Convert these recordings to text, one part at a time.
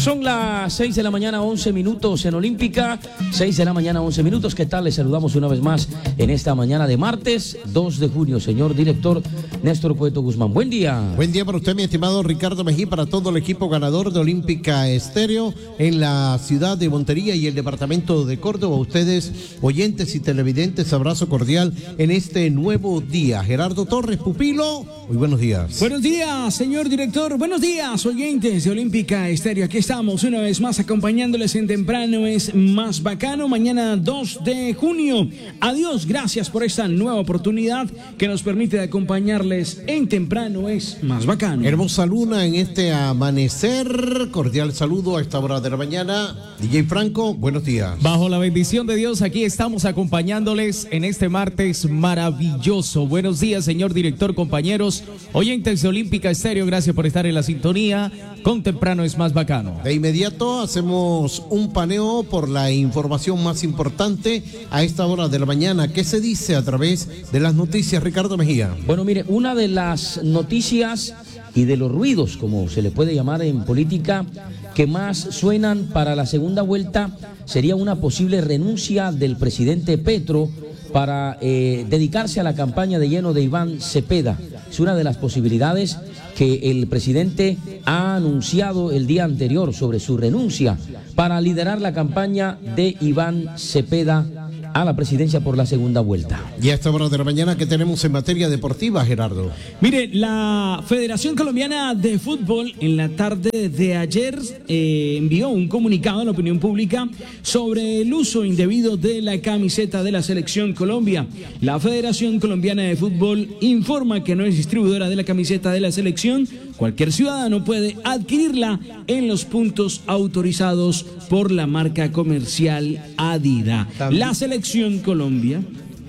Son las 6 de la mañana, 11 minutos en Olímpica. 6 de la mañana, 11 minutos. ¿Qué tal? Les saludamos una vez más en esta mañana de martes 2 de junio. Señor director Néstor Cueto Guzmán. Buen día. Buen día para usted, mi estimado Ricardo Mejía, para todo el equipo ganador de Olímpica Estéreo en la ciudad de Montería y el departamento de Córdoba. Ustedes, oyentes y televidentes, abrazo cordial en este nuevo día. Gerardo Torres, pupilo, muy buenos días. Buenos días, señor director. Buenos días, oyentes de Olímpica Estéreo. Aquí estamos una vez más acompañándoles en Temprano es Más Bacano, mañana 2 de junio. Adiós, gracias por esta nueva oportunidad que nos permite acompañarles en Temprano es Más Bacano. Hermosa luna en este amanecer. Cordial saludo a esta hora de la mañana. DJ Franco, buenos días. Bajo la bendición de Dios, aquí estamos acompañándoles en este martes maravilloso. Buenos días, señor director, compañeros, oyentes de Olímpica Estéreo. Gracias por estar en la sintonía con Temprano es Más Bacano. De inmediato hacemos un paneo por la información más importante a esta hora de la mañana. ¿Qué se dice a través de las noticias, Ricardo Mejía? Bueno, mire, una de las noticias y de los ruidos, como se le puede llamar en política, que más suenan para la segunda vuelta sería una posible renuncia del presidente Petro para dedicarse a la campaña de lleno de Iván Cepeda. Es una de las posibilidades que el presidente ha anunciado el día anterior sobre su renuncia para liderar la campaña de Iván Cepeda a la presidencia por la segunda vuelta. Y a esta hora de la mañana, ¿qué tenemos en materia deportiva, Gerardo? Mire, la Federación Colombiana de Fútbol en la tarde de ayer envió un comunicado a la opinión pública sobre el uso indebido de la camiseta de la Selección Colombia. La Federación Colombiana de Fútbol informa que no es distribuidora de la camiseta de la selección. Cualquier ciudadano puede adquirirla en los puntos autorizados por la marca comercial Adidas. La Selección Colombia,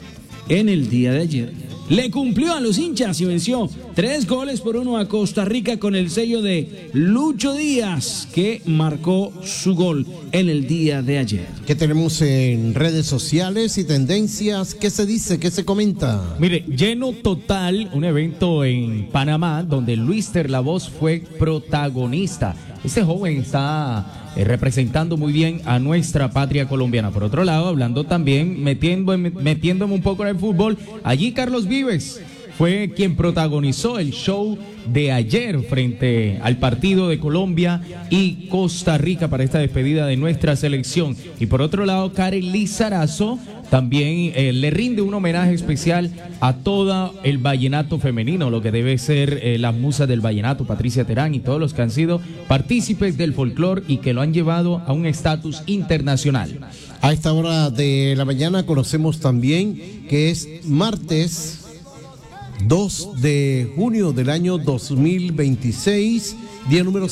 en el día de ayer, le cumplió a los hinchas y venció 3-1 a Costa Rica con el sello de Lucho Díaz, que marcó su gol en el día de ayer. ¿Qué tenemos en redes sociales y tendencias? ¿Qué se dice? ¿Qué se comenta? Mire, lleno total, un evento en Panamá donde Luister La Voz fue protagonista. Este joven está representando muy bien a nuestra patria colombiana. Por otro lado, hablando también, metiéndome un poco en el fútbol, allí Carlos Vives fue quien protagonizó el show de ayer frente al partido de Colombia y Costa Rica para esta despedida de nuestra selección. Y por otro lado, Karen Lizarazo también le rinde un homenaje especial a todo el vallenato femenino, lo que debe ser las musas del vallenato, Patricia Terán y todos los que han sido partícipes del folclore y que lo han llevado a un estatus internacional. A esta hora de la mañana conocemos también que es martes 2 de junio del año 2026, día número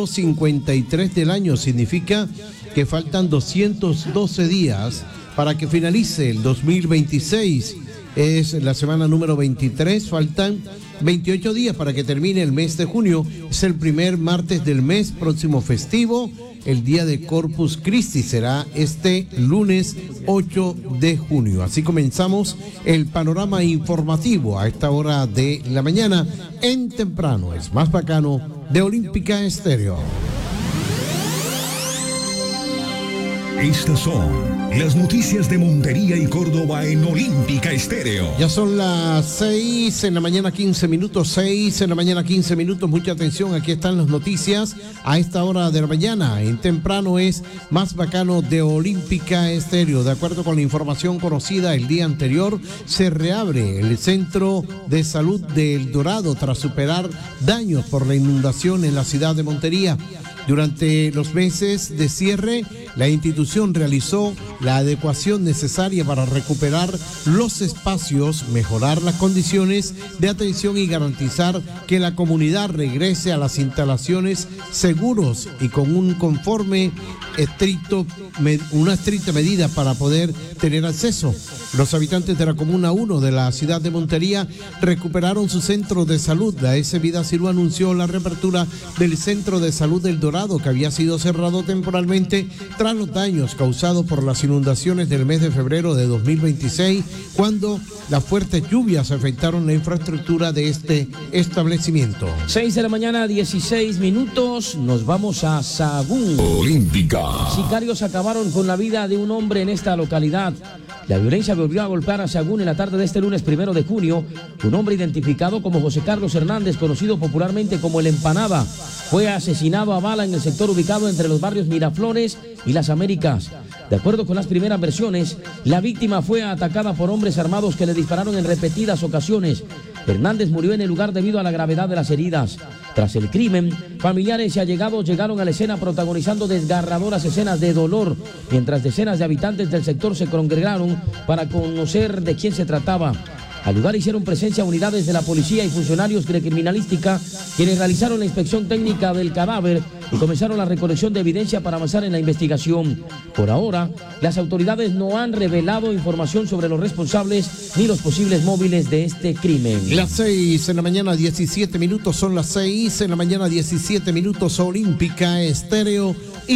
153 del año. Significa que faltan 212 días para que finalice el 2026. Es la semana número 23, faltan 28 días para que termine el mes de junio. Es el primer martes del mes próximo festivo. El día de Corpus Christi será este lunes 8 de junio. Así comenzamos el panorama informativo a esta hora de la mañana en Temprano es Más Bacano de Olímpica Estéreo. Estas son las noticias de Montería y Córdoba en Olímpica Estéreo. Ya son las 6 en la mañana 15 minutos, 6 en la mañana 15 minutos. Mucha atención, aquí están las noticias a esta hora de la mañana. En Temprano es Más Bacano de Olímpica Estéreo. De acuerdo con la información conocida el día anterior, se reabre el Centro de Salud de El Dorado tras superar daños por la inundación en la ciudad de Montería. Durante los meses de cierre, la institución realizó la adecuación necesaria para recuperar los espacios, mejorar las condiciones de atención y garantizar que la comunidad regrese a las instalaciones seguros y con una estricta medida para poder tener acceso. Los habitantes de la Comuna 1 de la ciudad de Montería recuperaron su centro de salud. La S. Vida Silva anunció la reapertura del Centro de Salud del Dorado, que había sido cerrado temporalmente tras tras los daños causados por las inundaciones del mes de febrero de 2026, cuando las fuertes lluvias afectaron la infraestructura de este establecimiento. 6 de la mañana, 16 minutos, nos vamos a Sahagún. Olímpica. Sicarios acabaron con la vida de un hombre en esta localidad. La violencia volvió a golpear a Sahagún en la tarde de este lunes 1 de junio. Un hombre identificado como José Carlos Hernández, conocido popularmente como El Empanada, fue asesinado a bala en el sector ubicado entre los barrios Miraflores y Las Américas. De acuerdo con las primeras versiones, la víctima fue atacada por hombres armados que le dispararon en repetidas ocasiones. Hernández murió en el lugar debido a la gravedad de las heridas. Tras el crimen, familiares y allegados llegaron a la escena protagonizando desgarradoras escenas de dolor, mientras decenas de habitantes del sector se congregaron para conocer de quién se trataba. Al lugar hicieron presencia unidades de la policía y funcionarios de criminalística, quienes realizaron la inspección técnica del cadáver y comenzaron la recolección de evidencia para avanzar en la investigación. Por ahora, las autoridades no han revelado información sobre los responsables ni los posibles móviles de este crimen. Las 6 de la mañana, 17 minutos, son las 6 de la mañana, 17 minutos. Olímpica Estéreo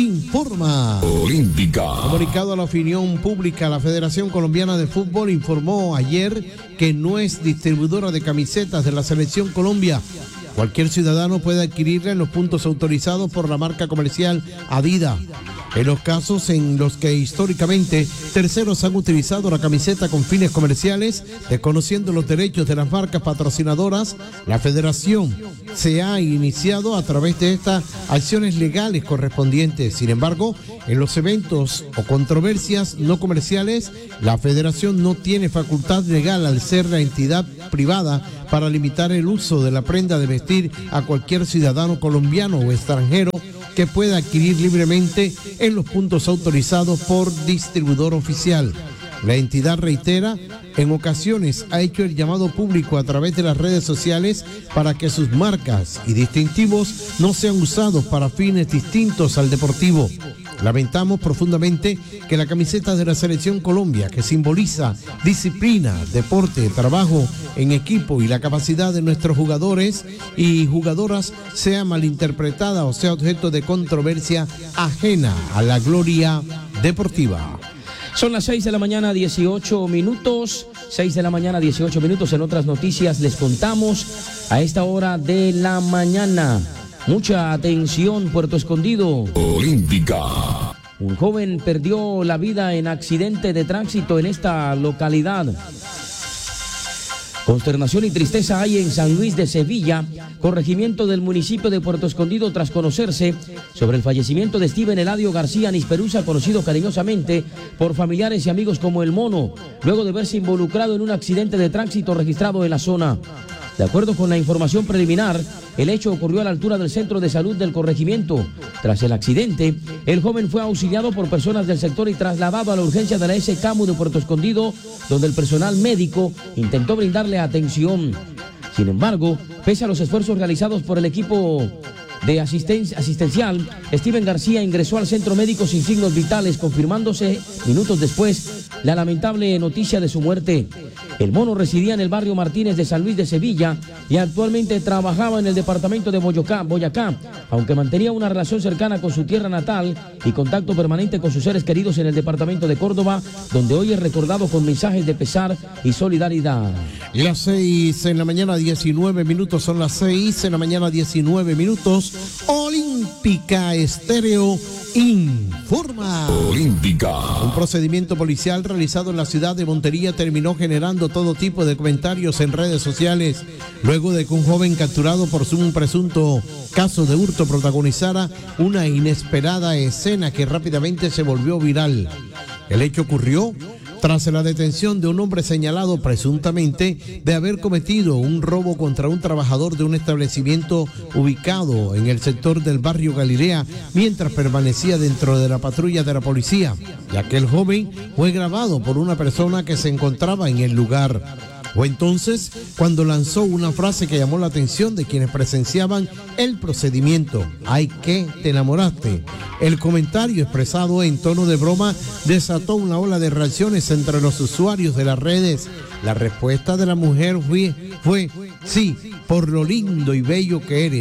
informa. Olímpica. Comunicado a la opinión pública, la Federación Colombiana de Fútbol informó ayer que no es distribuidora de camisetas de la Selección Colombia. Cualquier ciudadano puede adquirirla en los puntos autorizados por la marca comercial Adidas. En los casos en los que históricamente terceros han utilizado la camiseta con fines comerciales, desconociendo los derechos de las marcas patrocinadoras, la Federación se ha iniciado a través de estas acciones legales correspondientes. Sin embargo, en los eventos o controversias no comerciales, la Federación no tiene facultad legal al ser la entidad privada para limitar el uso de la prenda de vestir a cualquier ciudadano colombiano o extranjero que pueda adquirir libremente en los puntos autorizados por distribuidor oficial. La entidad reitera, en ocasiones ha hecho el llamado público a través de las redes sociales para que sus marcas y distintivos no sean usados para fines distintos al deportivo. Lamentamos profundamente que la camiseta de la Selección Colombia, que simboliza disciplina, deporte, trabajo en equipo y la capacidad de nuestros jugadores y jugadoras, sea malinterpretada o sea objeto de controversia ajena a la gloria deportiva. Son las 6 de la mañana, 18 minutos. 6 de la mañana, 18 minutos. En otras noticias les contamos a esta hora de la mañana. Mucha atención, Puerto Escondido. Olímpica. Un joven perdió la vida en accidente de tránsito en esta localidad. Consternación y tristeza hay en San Luis de Sevilla, corregimiento del municipio de Puerto Escondido, tras conocerse sobre el fallecimiento de Steven Eladio García Nisperusa, conocido cariñosamente por familiares y amigos como El Mono, luego de verse involucrado en un accidente de tránsito registrado en la zona. De acuerdo con la información preliminar, el hecho ocurrió a la altura del centro de salud del corregimiento. Tras el accidente, el joven fue auxiliado por personas del sector y trasladado a la urgencia de la SCAMU de Puerto Escondido, donde el personal médico intentó brindarle atención. Sin embargo, pese a los esfuerzos realizados por el equipo de asistencial, Steven García ingresó al centro médico sin signos vitales, confirmándose minutos después la lamentable noticia de su muerte. El Mono residía en el barrio Martínez de San Luis de Sevilla y actualmente trabajaba en el departamento de Boyacá, aunque mantenía una relación cercana con su tierra natal y contacto permanente con sus seres queridos en el departamento de Córdoba, donde hoy es recordado con mensajes de pesar y solidaridad. Las 6 de la mañana, 19 minutos, son las 6 de la mañana, 19 minutos. Olímpica Estéreo informa. Olímpica. Un procedimiento policial realizado en la ciudad de Montería terminó generando todo tipo de comentarios en redes sociales, luego de que un joven capturado por un presunto caso de hurto protagonizara una inesperada escena que rápidamente se volvió viral. El hecho ocurrió tras la detención de un hombre señalado presuntamente de haber cometido un robo contra un trabajador de un establecimiento ubicado en el sector del barrio Galilea, mientras permanecía dentro de la patrulla de la policía, ya que el joven fue grabado por una persona que se encontraba en el lugar. Fue entonces cuando lanzó una frase que llamó la atención de quienes presenciaban el procedimiento: ¡ay, que te enamoraste! El comentario, expresado en tono de broma, desató una ola de reacciones entre los usuarios de las redes. La respuesta de la mujer fue sí, por lo lindo y bello que eres.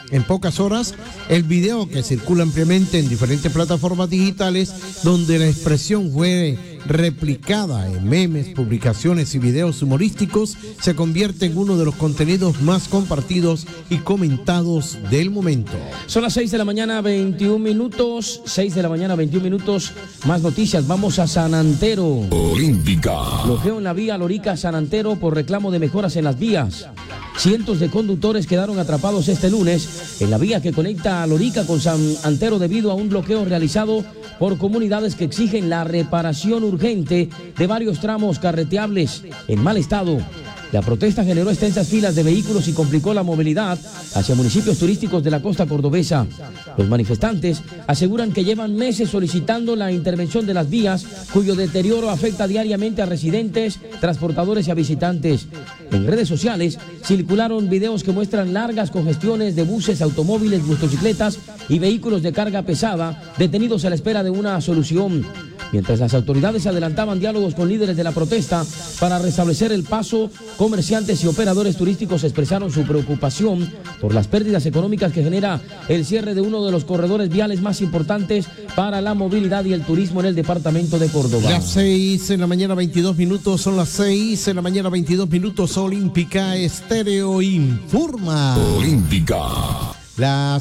en pocas horas el video que circula ampliamente en diferentes plataformas digitales, donde la expresión fue replicada en memes, publicaciones y videos humorísticos, se convierte en uno de los contenidos más compartidos y comentados del momento. Son las 6 de la mañana, 21 minutos. 6 de la mañana, 21 minutos. Más noticias. Vamos a San Antero. Olímpica. Bloqueo en la vía Lorica-San Antero por reclamo de mejoras en las vías. Cientos de conductores quedaron atrapados este lunes en la vía que conecta a Lorica con San Antero debido a un bloqueo realizado por comunidades que exigen la reparación urgente de varios tramos carreteables en mal estado. La protesta generó extensas filas de vehículos y complicó la movilidad hacia municipios turísticos de la costa cordobesa. Los manifestantes aseguran que llevan meses solicitando la intervención de las vías, cuyo deterioro afecta diariamente a residentes, transportadores y a visitantes. En redes sociales circularon videos que muestran largas congestiones de buses, automóviles, motocicletas y vehículos de carga pesada detenidos a la espera de una solución. Mientras las autoridades adelantaban diálogos con líderes de la protesta para restablecer el paso, comerciantes y operadores turísticos expresaron su preocupación por las pérdidas económicas que genera el cierre de uno de los corredores viales más importantes para la movilidad y el turismo en el departamento de Córdoba. Las 6 de la mañana, 22 minutos, son las 6 de la mañana, 22 minutos. Olímpica Estéreo informa. Olímpica. La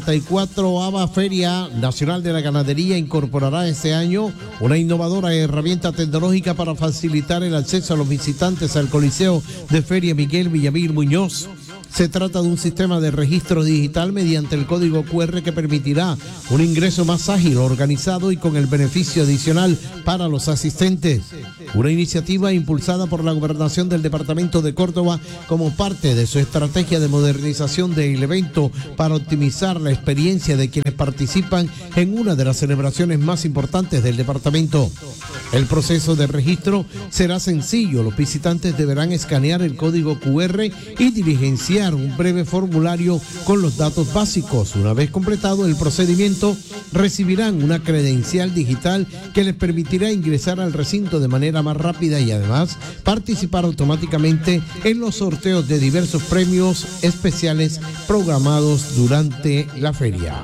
64ª Feria Nacional de la Ganadería incorporará este año una innovadora herramienta tecnológica para facilitar el acceso a los visitantes al Coliseo de Feria Miguel Villamil Muñoz. Se trata de un sistema de registro digital mediante el código QR que permitirá un ingreso más ágil, organizado y con el beneficio adicional para los asistentes. Una iniciativa impulsada por la Gobernación del Departamento de Córdoba como parte de su estrategia de modernización del evento para optimizar la experiencia de quienes participan en una de las celebraciones más importantes del departamento. El proceso de registro será sencillo. Los visitantes deberán escanear el código QR y diligenciar un breve formulario con los datos básicos. Una vez completado el procedimiento, recibirán una credencial digital que les permitirá ingresar al recinto de manera más rápida y además participar automáticamente en los sorteos de diversos premios especiales programados durante la feria.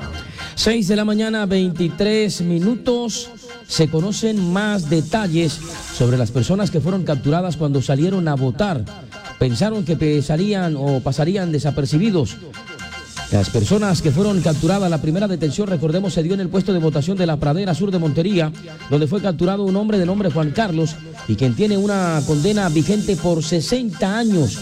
6 de la mañana, 23 minutos. Se conocen más detalles sobre las personas que fueron capturadas cuando salieron a votar. Pensaron que salían o pasarían desapercibidos. Las personas que fueron capturadas, la primera detención, recordemos, se dio en el puesto de votación de la Pradera Sur de Montería, donde fue capturado un hombre de nombre Juan Carlos y quien tiene una condena vigente por 60 años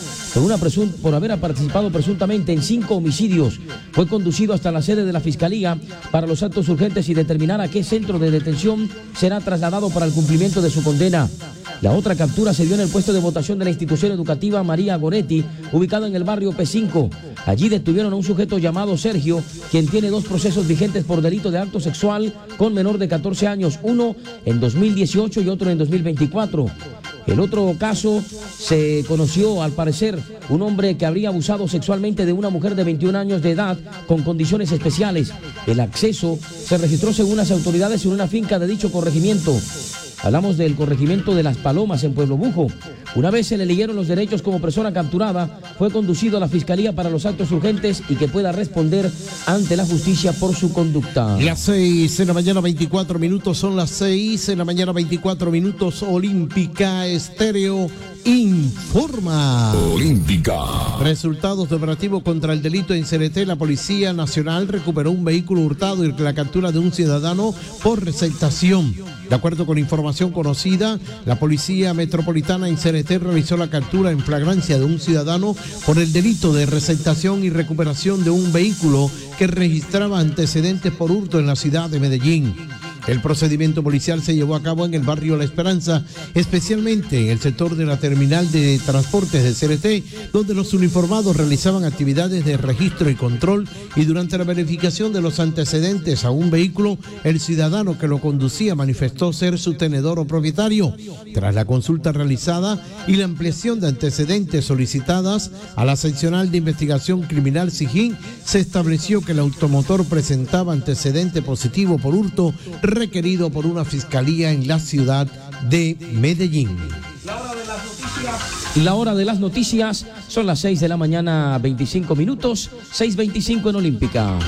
por haber participado presuntamente en 5 homicidios. Fue conducido hasta la sede de la Fiscalía para los actos urgentes y determinar a qué centro de detención será trasladado para el cumplimiento de su condena. La otra captura se dio en el puesto de votación de la institución educativa María Goretti, ubicada en el barrio P5. Allí detuvieron a un sujeto llamado Sergio, quien tiene 2 procesos vigentes por delito de acto sexual con menor de 14 años, uno en 2018 y otro en 2024. El otro caso se conoció, al parecer, un hombre que habría abusado sexualmente de una mujer de 21 años de edad con condiciones especiales. El acceso se registró según las autoridades en una finca de dicho corregimiento. Hablamos del corregimiento de Las Palomas en Pueblo Bujo. Una vez se le leyeron los derechos como persona capturada, fue conducido a la Fiscalía para los actos urgentes y que pueda responder ante la justicia por su conducta. Las 6 de la mañana, 24 minutos, son las 6 de la mañana, 24 minutos. Olímpica Estéreo informa. Olímpica. Resultados de operativo contra el delito en Cereté. La Policía Nacional recuperó un vehículo hurtado y la captura de un ciudadano por receptación. De acuerdo con información conocida, la Policía Metropolitana en Cereté realizó la captura en flagrancia de un ciudadano por el delito de receptación y recuperación de un vehículo que registraba antecedentes por hurto en la ciudad de Medellín. El procedimiento policial se llevó a cabo en el barrio La Esperanza, especialmente en el sector de la terminal de transportes de Cereté, donde los uniformados realizaban actividades de registro y control, y durante la verificación de los antecedentes a un vehículo, el ciudadano que lo conducía manifestó ser su tenedor o propietario. Tras la consulta realizada y la ampliación de antecedentes solicitadas a la seccional de investigación criminal SIGIN, se estableció que el automotor presentaba antecedente positivo por hurto requerido por una fiscalía en la ciudad de Medellín. La hora de las noticias Son las 6 de la mañana, 25 minutos, 6:25 en Olímpica.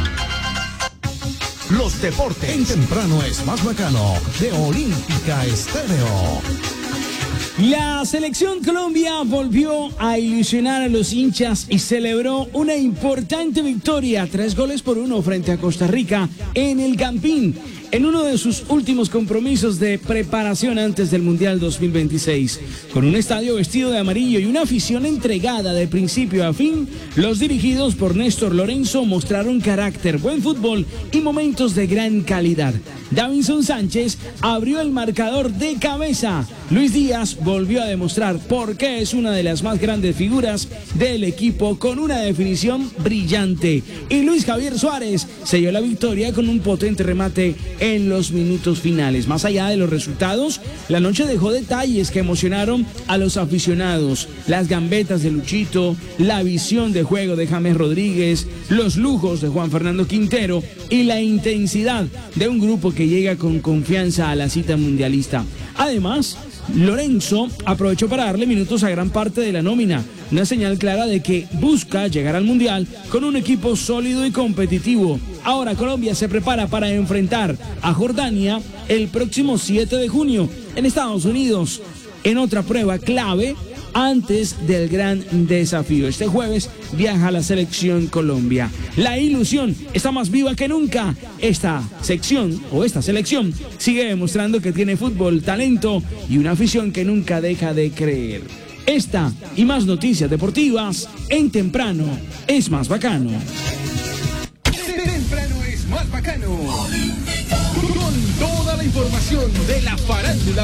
Los deportes en temprano es más bacano de Olímpica Estéreo. La selección Colombia volvió a ilusionar a los hinchas y celebró una importante victoria, 3-1 frente a Costa Rica en el Campín, en uno de sus últimos compromisos de preparación antes del Mundial 2026. Con un estadio vestido de amarillo y una afición entregada de principio a fin, los dirigidos por Néstor Lorenzo mostraron carácter, buen fútbol y momentos de gran calidad. Davinson Sánchez abrió el marcador de cabeza. Luis Díaz volvió a demostrar por qué es una de las más grandes figuras del equipo con una definición brillante. Y Luis Javier Suárez selló la victoria con un potente remate en los minutos finales. Más allá de los resultados, la noche dejó detalles que emocionaron a los aficionados. Las gambetas de Luchito, la visión de juego de James Rodríguez, los lujos de Juan Fernando Quintero y la intensidad de un grupo que llega con confianza a la cita mundialista. Además, Lorenzo aprovechó para darle minutos a gran parte de la nómina, una señal clara de que busca llegar al Mundial con un equipo sólido y competitivo. Ahora Colombia se prepara para enfrentar a Jordania el próximo 7 de junio en Estados Unidos, en otra prueba clave antes del gran desafío. Este jueves viaja la selección Colombia. La ilusión está más viva que nunca. Esta selección sigue demostrando que tiene fútbol, talento y una afición que nunca deja de creer. Esta y más noticias deportivas en Temprano es más bacano. Temprano es más bacano. Con toda la información de la farándula.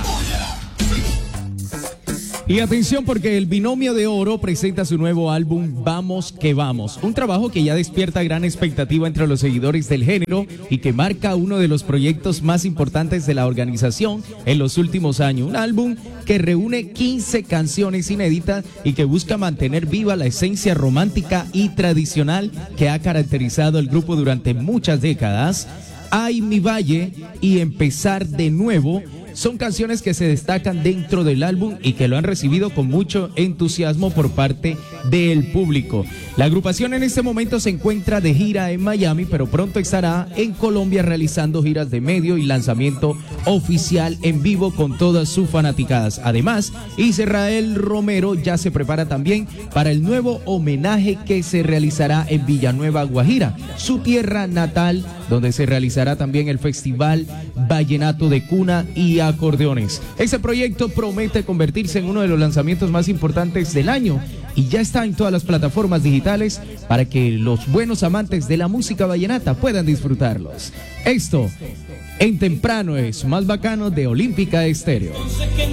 Y atención porque el Binomio de Oro presenta su nuevo álbum Vamos que Vamos, un trabajo que ya despierta gran expectativa entre los seguidores del género y que marca uno de los proyectos más importantes de la organización en los últimos años. Un álbum que reúne 15 canciones inéditas y que busca mantener viva la esencia romántica y tradicional que ha caracterizado el grupo durante muchas décadas. Ay, mi valle y Empezar de Nuevo son canciones que se destacan dentro del álbum y que lo han recibido con mucho entusiasmo por parte del público. La agrupación en este momento se encuentra de gira en Miami, pero pronto estará en Colombia realizando giras de medio y lanzamiento oficial en vivo con todas sus fanaticadas. Además, Israel Romero ya se prepara también para el nuevo homenaje que se realizará en Villanueva, Guajira, su tierra natal, donde se realizará también el Festival Vallenato de Cuna y Acordeones. Este proyecto promete convertirse en uno de los lanzamientos más importantes del año y ya está en todas las plataformas digitales para que los buenos amantes de la música vallenata puedan disfrutarlos. Esto en Temprano es más bacano de Olímpica Estéreo.